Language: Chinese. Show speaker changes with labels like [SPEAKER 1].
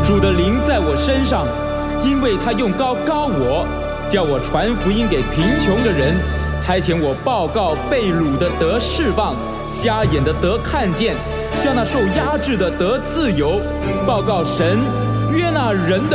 [SPEAKER 1] 主的灵在我身上，因为他用膏膏我，叫我传福音给贫穷的人，差遣我报告被掳的得释放，瞎眼的得看见，叫那受压制的得自由，报告神悦纳人的